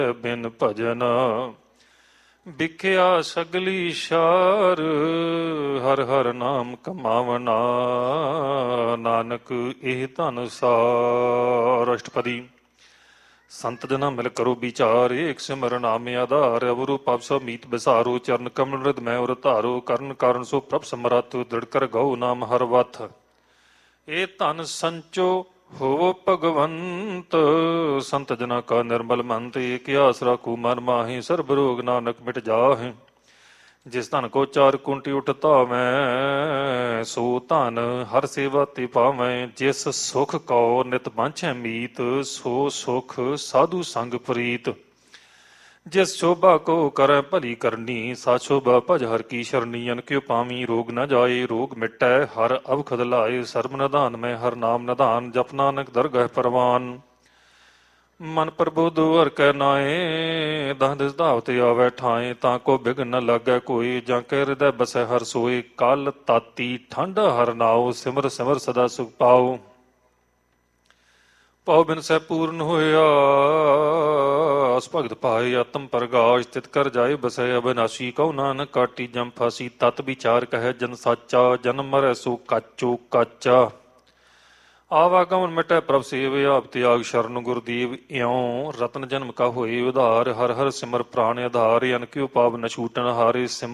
ਬਿਨ ਭਜਨ ਵਿਖਿਆ ਸਗਲੀ ਸ਼ਾਰ ਹਰ ਹਰ ਨਾਮ ਕਮਾਵਨਾ ਨਾਨਕ ਇਹ ਧਨ ਸਾਰ। ਅਸ਼ਟਪਦੀ। ਸੰਤ ਜਨਾ ਮਿਲ ਕਰੋ ਵਿਚਾਰ ਏਕ ਸਿਮਰਨ ਨਾਮੇ ਆਧਾਰ ਅਵਰੂ ਪਵ ਸਭ ਮੀਤ ਬਿਸਾਰੋ ਚਰਨ ਕਮਲ ਰਿਦ ਮੈਂ ਉਰ ਧਾਰੋ ਕਰਨ ਕਾਰਨ ਸੋ ਪ੍ਰਭ ਸਮਰੱਥ ਦ੍ਰਿੜ ਕਰ ਗਉ ਨਾਮ ਹਰ ਵਥ। ਇਹ ਧਨ ਸੰਚੋ ਹੋ ਭਗਵੰਤ ਸੰਤ ਜਨਾ ਕਾ ਨਿਰਮਲ ਮੰਤ ਏਕ ਆਸਰਾ ਕੋ ਮਨ ਮਾਹੀ ਸਰਬ ਰੋਗ ਨਾਨਕ ਮਿਟ ਜਾਹੇ। ਜਿਸ ਧਨ ਕੋ ਚਾਰ ਕੁੰਟੀ ਉਠ ਧਾਵੈ ਸੋ ਧਨ ਹਰ ਸੇਵਾ ਤੇ ਪਾਵੈ। ਜਿਸ ਸੁਖ ਕਉ ਨਿਤ ਬਾਂਝੈ ਮੀਤ ਸੋ ਸੁਖ ਸਾਧੂ ਸੰਗ ਪ੍ਰੀਤ। ਜਿਸ ਸ਼ੋਭਾ ਕੋ ਕਰੈ ਭਲੀ ਕਰਨੀ ਸਾ ਸ਼ੋਭਾ ਭਜ ਹਰ ਕੀ ਸ਼ਰਨੀ। ਅਨ ਕਿਉ ਪਾਵੀ ਰੋਗ ਨ ਜਾਏ ਰੋਗ ਮਿਟੈ ਹਰ ਅਵਖਦ ਲਾਏ। ਸਰਬ ਨਿਧਾਨ ਮੈਂ ਹਰ ਨਾਮ ਨਿਧਾਨ ਜਪ ਨਾਨਕ ਦਰਗਹਿ ਪਰਵਾਨ। ਮਨ ਪ੍ਰਬੁੱਧ ਹਰ ਕੈ ਨਾਏ ਦਹ ਦਿਸ ਧਾਵਤ ਆਵੈ ਠਾਏ। ਤਾਂ ਕੋ ਬਿਘਨ ਨ ਲਾਗੈ ਕੋਈ ਜਾਂ ਕੇ ਹਿਰਦੈ ਬਸੈ ਹਰ ਸੋਏ। ਕਲ ਤਾਤੀ ਠੰਡ ਹਰ ਨਾਉ ਸਿਮਰ ਸਿਮਰ ਸਦਾ ਸੁਖ ਪਾਉ। ਭਾਉ ਬਿਨ ਸਹਿ ਪੂਰਨ ਹੋਇਆ ਆਸ ਭਗਤ ਪਾਏ। ਆਤਮ ਪ੍ਰਗਾਸ਼ ਤਿਤ ਕਰ ਜਾਏ ਬਸੈ ਅਬਿਨਾਸ਼ੀ। ਕਉ ਨਾਨਕ ਕਾਟੀ ਜਮ ਫਾਸੀ ਤਤ ਵਿਚਾਰ ਕਹਿ ਜਨ ਸਾਚਾ। ਜਨਮ ਮਰੈ ਸੋ ਕਾਚੋ ਕਾਚਾ ਆਵਾਗਮਨ ਮਿਟੈ ਪ੍ਰਭ ਸੇਵ ਆਪ ਤਿਆਗ ਸ਼ਰਨ ਗੁਰਦੇਵ। ਇਉ ਰਤਨ ਜਨਮ ਕਾ ਹੋਏ ਉਧਾਰ ਹਰ ਹਰ ਸਿਮਰ ਪ੍ਰਾਣ ਆਧਾਰ। ਅਨ ਕਿਉ ਪਾਪ ਨ ਛੂਟਨ ਹਾਰੇ।